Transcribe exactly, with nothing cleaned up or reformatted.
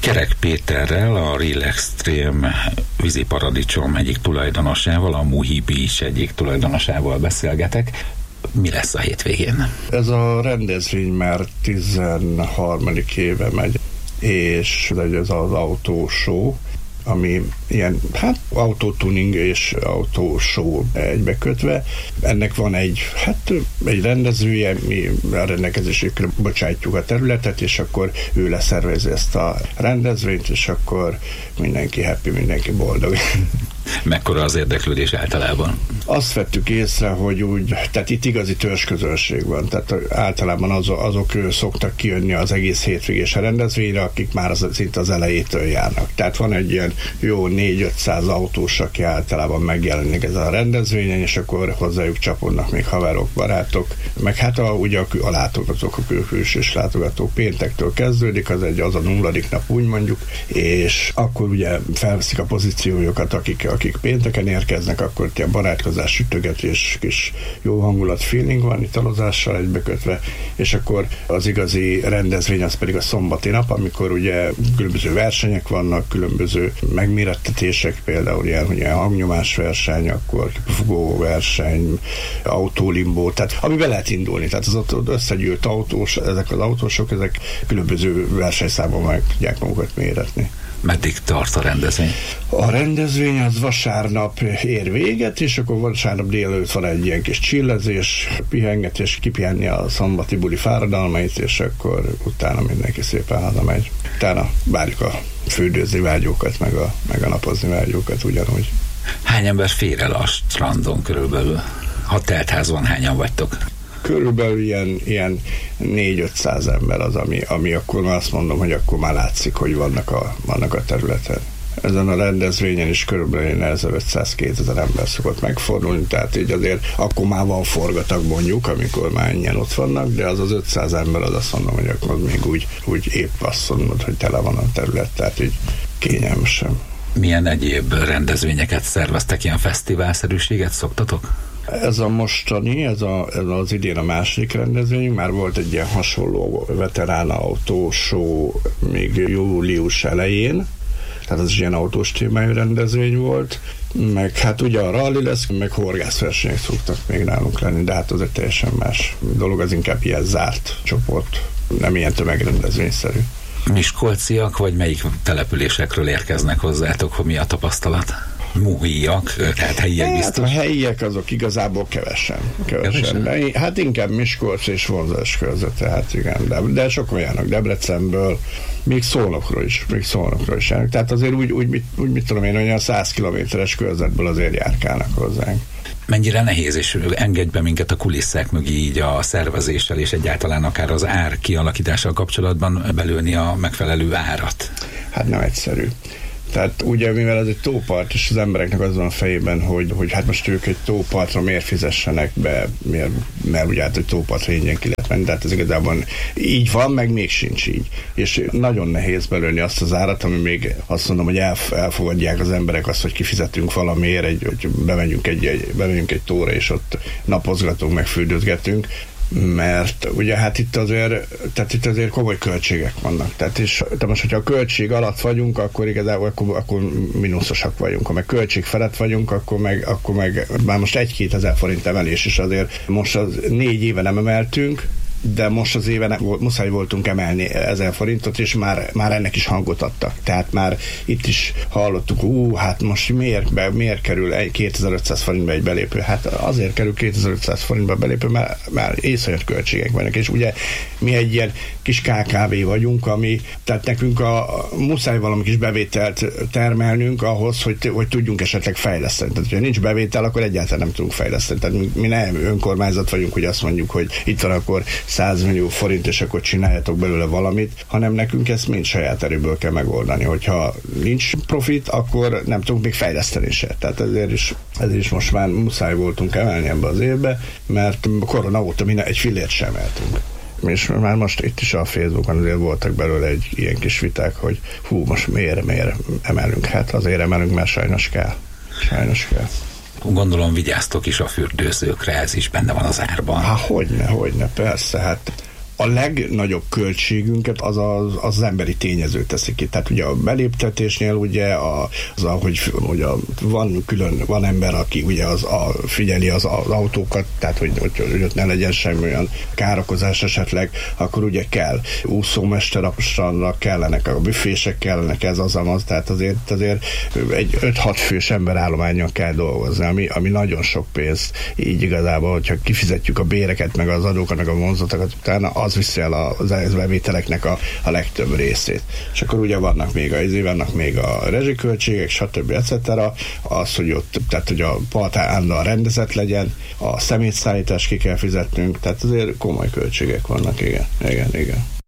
Kerek Péterrel, a Real Extreme víziparadicsom egyik tulajdonosával, a Muhi Beach egyik tulajdonosával beszélgetek. Mi lesz a hétvégén? Ez a rendezvény már tizenharmadik éve megy, és ez az autóshow, ami ilyen, hát autótuning és autóshow egybekötve. Ennek van egy, hát egy rendezője, mi a rendelkezésükre bocsátjuk a területet, és akkor ő leszervezi ezt a rendezvényt, és akkor mindenki happy, mindenki boldog. Mekkora az érdeklődés általában? Azt vettük észre, hogy úgy, tehát itt igazi törzsközönség van, tehát általában az, azok szoktak kijönni az egész hétvégés rendezvényre, akik már az, szinte az elejétől járnak. Tehát van egy ilyen jó négy-ötszáz autós, aki általában megjelenik ezen a rendezvényen, és akkor hozzájuk csapodnak még haverok, barátok, meg hát a, ugye a, a látogatók, a külsős látogatók péntektől kezdődik, az egy az a nulladik nap, úgy mondjuk, és akkor ugye felveszik a pozíciójukat, akik, akik pénteken érkeznek, akkor ilyen barátkozás, sütögetés, kis jó hangulat, feeling van, italozással egybekötve, és akkor az igazi rendezvény az pedig a szombati nap, amikor ugye különböző versenyek vannak, különböző megmérettetések, például ilyen, ugye hangnyomás verseny, akkor kipufogó verseny, autólimbó, tehát amiben lehet indulni, tehát az ott összegyűlt autós, ezek az autósok, ezek különböző versenyszámon meg tudják magukat méretni. Meddig tart a rendezvény? A rendezvény az vasárnap ér véget, és akkor vasárnap délelőtt van egy ilyen kis csillezés, pihengetés, kipihenni a szombati buli fáradalmait, és akkor utána mindenki szépen hazamegy. Utána várjuk a fürdőzni vágyókat, meg a, meg a napozni vágyókat ugyanúgy. Hány ember fér el a strandon körülbelül? Ha teltházban hányan vagytok? Körülbelül ilyen, ilyen négy-ötszáz ember az, ami, ami akkor már azt mondom, hogy akkor már látszik, hogy vannak a, vannak a területen. Ezen a rendezvényen is körülbelül ezerötszáz-kétezer ember szokott megfordulni, tehát így azért akkor már van forgatag mondjuk, amikor már ennyien ott vannak, de az az ötszáz ember, az azt mondom, hogy akkor még úgy, úgy épp azt mondod, hogy tele van a terület, tehát így kényelmesen. Milyen egyéb rendezvényeket szerveztek, ilyen fesztiválszerűséget szoktatok? Ez a mostani, ez, a, ez az idén a második rendezvényünk, már volt egy ilyen hasonló veterán autóshow még július elején, tehát ez is ilyen autós témájú rendezvény volt, meg hát ugye a rally lesz, meg horgászversenyek szoktak még nálunk lenni, de hát az egy teljesen más dolog, az inkább ilyen zárt csoport, nem ilyen tömegrendezvényszerű. Miskolciak, vagy melyik településekről érkeznek hozzátok, hogy mi a tapasztalat? Muhiak, tehát helyiek hát biztos? A helyiek azok igazából kevesen. kevesen. De, hát inkább Miskolc és vonzás körzete, hát igen, de, de sok olyanok, Debrecenből, még Szolnokról is, még Szolnokról is járnak. Tehát azért úgy, úgy, úgy, úgy mit tudom én, olyan száz kilométeres körzetből azért járkálnak hozzánk. Mennyire nehéz, és engedj be minket a kulisszák mögé így a szervezéssel, és egyáltalán akár az ár kialakítással kapcsolatban belőni a megfelelő árat? Hát nem egyszerű. Tehát ugye, mivel ez egy tópart, és az embereknek az van a fejében, hogy, hogy hát most ők egy tópartra miért fizessenek be, miért, mert ugye hát egy tópartra ingyen ki lehet menni, de hát ez igazából így van, meg még sincs így. És nagyon nehéz belőni azt az árat, ami még azt mondom, hogy elf, elfogadják az emberek azt, hogy kifizetünk valamiért, egy, hogy bemegyünk egy, egy, bemegyünk egy tóra, és ott napozgatunk, meg fürdőzgetünk, mert ugye hát itt azért, tehát itt azért komoly költségek vannak. Tehát és, de most, hogyha a költség alatt vagyunk, akkor igazából akkor, akkor mínuszosak vagyunk. Ha meg költség felett vagyunk, akkor meg, akkor meg már most egy-két ezer forint emelés is azért. Most az négy éve nem emeltünk, de most az éve muszáj voltunk emelni ezer forintot, és már, már ennek is hangot adtak. Tehát már itt is hallottuk, ú, hát most miért, be, miért kerül kétezer-ötszáz forintba egy belépő? Hát azért kerül kétezer-ötszáz forintba belépő, mert már észonyat költségek vannak, és ugye mi egy ilyen kis ká ká vé vagyunk, ami, tehát nekünk a, a muszáj valami kis bevételt termelnünk ahhoz, hogy, hogy tudjunk esetleg fejleszteni. Tehát, ha nincs bevétel, akkor egyáltalán nem tudunk fejleszteni. Tehát mi, mi nem önkormányzat vagyunk, hogy azt mondjuk, hogy itt van akkor száz millió forint, és akkor csináljatok belőle valamit, hanem nekünk ezt mind saját erőből kell megoldani. Hogyha nincs profit, akkor nem tudunk még fejleszteni se. Tehát ezért is, ezért is most már muszáj voltunk emelni ebbe az évbe, mert korona óta minden egy fillért sem emeltünk. És már most itt is a Facebookon azért voltak belőle egy ilyen kis viták, hogy hú, most miért, miért emelünk? Hát azért emelünk, mert sajnos kell. Sajnos kell. Gondolom vigyáztok is a fürdőzőkre, ez is benne van az árban. Há, hogyne, hogyne, persze, hát a legnagyobb költségünket az az, az emberi tényező teszi ki. Tehát ugye a beléptetésnél ugye a, az, hogy, hogy a, van külön, van ember, aki ugye az, a, figyeli az, az autókat, tehát hogy, hogy, hogy ott ne legyen semmi olyan károkozás esetleg, akkor ugye kell úszómester a strandra, kellenek a büfések, kellenek ez az amaz, tehát azért, azért egy öt-hat fős emberállományon kell dolgozni, ami, ami nagyon sok pénz. Így igazából, hogyha kifizetjük a béreket, meg az adókat, meg a vonzatokat, utána az viszi el az bevételeknek a, a legtöbb részét. És akkor ugye vannak még a izé, vannak még a rezsiköltségek, stb. et cetera. Az, hogy ott, tehát hogy a part állandóan rendezett legyen, a szemétszállítást ki kell fizetnünk, tehát azért komoly költségek vannak, igen, igen, igen.